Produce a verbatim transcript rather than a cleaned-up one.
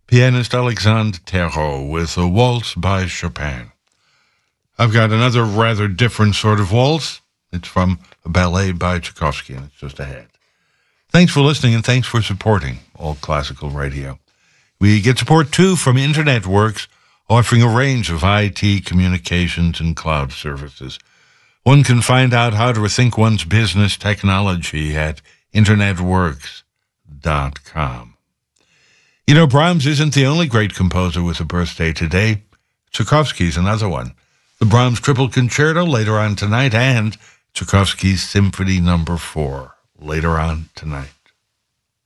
pianist Alexandre Terreau with a waltz by Chopin. I've got another rather different sort of waltz. It's from a ballet by Tchaikovsky, and it's just ahead. Thanks for listening, and thanks for supporting All Classical Radio. We get support, too, from InternetWorks, offering a range of I T, communications, and cloud services. One can find out how to rethink one's business technology at internet works dot com. You know, Brahms isn't the only great composer with a birthday today. Tchaikovsky's another one. The Brahms Triple Concerto later on tonight, and Tchaikovsky's Symphony Number Four later on tonight.